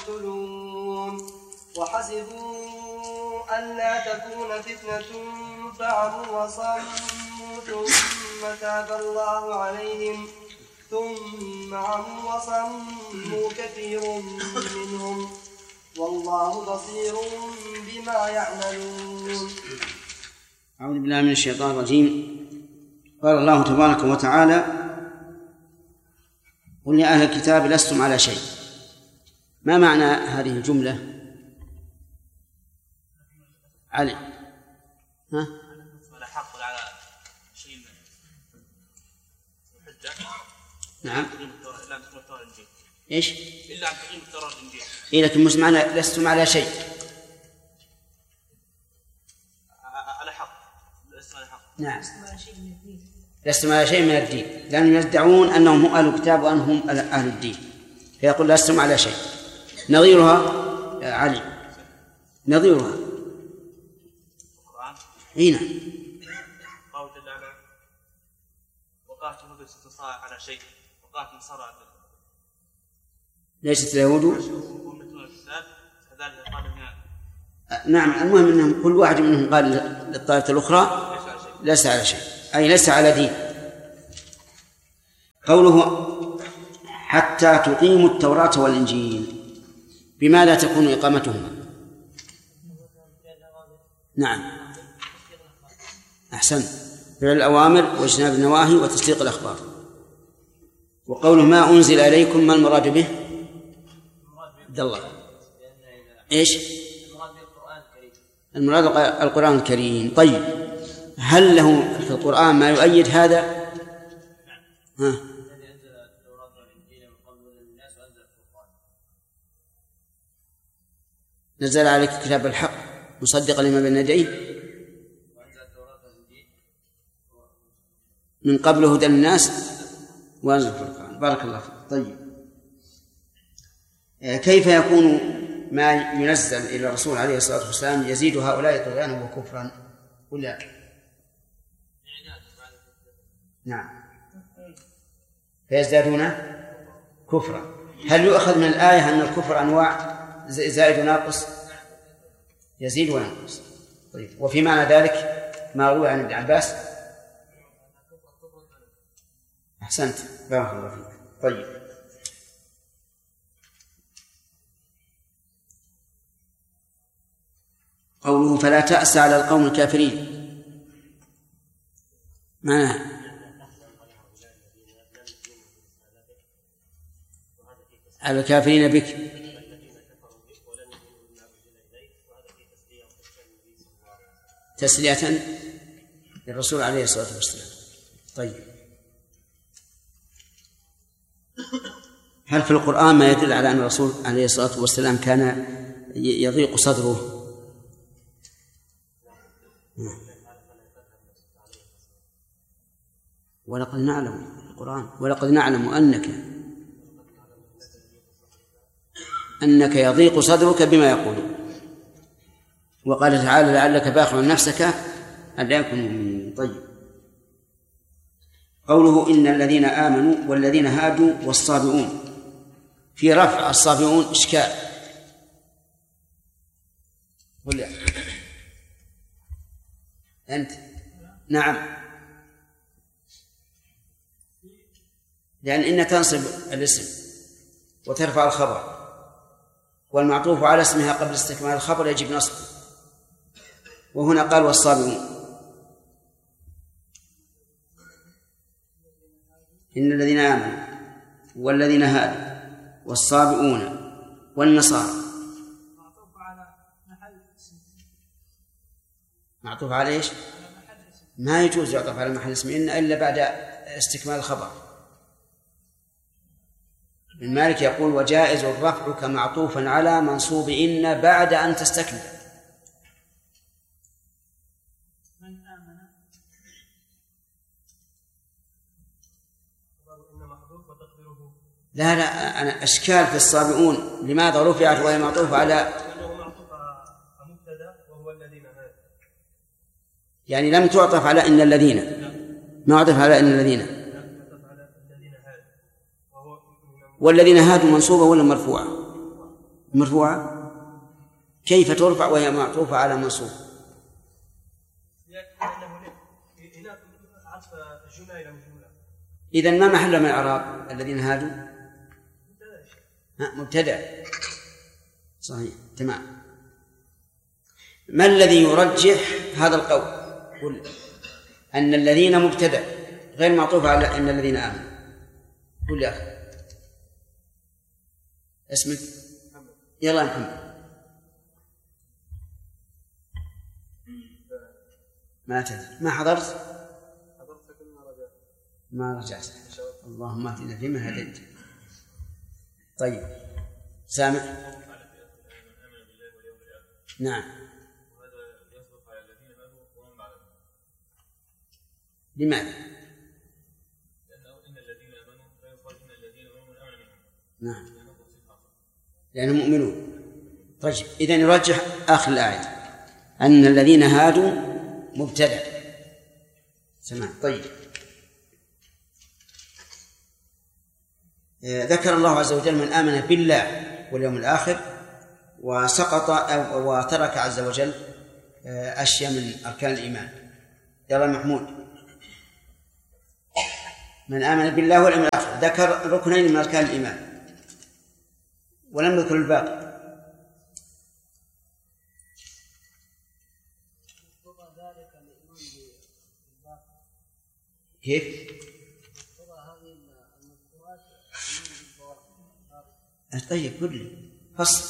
يقتلون وحسبوا ألا تكون فتنة فعموا وصموا ثم تاب الله عليهم ثم عموا وصموا كثير منهم والله بصير بما يعملون. أعوذ بالله من الشيطان الرجيم. قال الله تبارك وتعالى: قل يا أهل الكتاب لستم على شيء. ما معنى هذه الجملة؟ علي ها؟ ولا حق على شيء من الحجة. نعم. إلا أن تقيم التوراة والإنجيل. إيش؟ إلا أن تقيم التوراة والإنجيل. إيه، لكن مش معنى لستم على شيء. على حق. لستم على حق. نعم. لستم على شيء من الدين، لأنهم يدعون أنهم هم أهل الكتاب وأنهم أهل الدين، فيقول لستم على شيء. نظيرها علي، نظيرها هنا قال جل وعلا: وقاتل اليهود استنصار على شيء وقاتل النصارى على ليست اليهود. كذلك قال نعم. المهم أنهم كل واحد منهم قال للطائفة الأخرى ليس على شيء، أي ليس على دين. قوله حتى تقيموا التوراة والإنجيل، بماذا تكون إقامتهما؟ نعم، أحسن، فعل الأوامر واجتناب النواهي وتصديق الأخبار. وقوله ما أنزل إليكم، ما المراد به؟ عبد الله إيش؟ المراد القرآن الكريم. طيب، هل له في القرآن ما يؤيد هذا؟ ها؟ نزل عليك كتاب الحق مصدقا لما بين يديه من قبل هدى الناس وأنزل الفرقان. بارك الله فيك. طيب، كيف يكون ما ينزل إلى الرسول عليه الصلاة والسلام يزيد هؤلاء طغيانا وكفرا ولا؟ نعم، فيزدادون كفرا. هل يؤخذ من الآية أن الكفر أنواع زائد وناقص؟ يزيد وينقص. طيب، وفي معنى ذلك ما روى عن ابن عباس. أحسنت، بارك الله فيك. طيب، قوله فلا تأس على القوم الكافرين، معناه على الكافرين بك، تسلية للرسول عليه الصلاة والسلام. طيب، هل في القرآن ما يدل على أن الرسول عليه الصلاة والسلام كان يضيق صدره؟ ولقد نعلم القرآن ولقد نعلم أنك يضيق صدرك بما يقولون. وقال تعالى لعلك باخع نفسك ألا يكونوا مؤمنين. طيب، قوله إن الذين آمنوا والذين هادوا والصابئون، في رفع الصابئون إشكال ولا أنت؟ نعم، لأن إن تنصب الاسم وترفع الخبر، والمعطوف على اسمها قبل استكمال الخبر يجب نصبه. وهنا قال والصابئون. إن الذين آمنوا والذين هادوا والصابئون والنصارى، معطوف على إيش؟ ما يجوز يعطف على محل اسم إن إلا بعد استكمال الخبر. ابن مالك يقول وجائز الرفع كمعطوفا على منصوب إن بعد أن تستكمل. لا أنا أشكال في الصابئون لماذا رفعت وهي معطوفة على يعني لم تعطف على إن الذين، ما عطف على إن الذين. والذين هادوا منصوبة ولا مرفوعة؟ مرفوعة كيف ترفع وهي معطوفة على منصوب؟ إذن ما محل من الإعراب الذين هادوا؟ مبتدأ. صحيح تمام. ما الذي يرجح هذا القول؟ قل أن الذين مبتدأ غير معطوف على أن الذين آمنوا. قل يا أخي اسمك. يلا محمد. ما تدري ما حضرت؟ ما رجعت. اللهم اهدنا فيما هديت. طيب سامع. نعم. لماذا؟ نعم لأنهم مؤمنون. طيب إذن يرجح آخر الآية أن الذين هادوا مبتدأ. سمع. طيب ذكر الله عز وجل من آمن بالله واليوم الآخر وسقط أو وترك عز وجل أشياء من أركان الإيمان. يلا محمود. من آمن بالله واليوم الآخر ذكر ركنين من أركان الإيمان ولم يذكر الباقي. كيف؟ طيب كله فصل.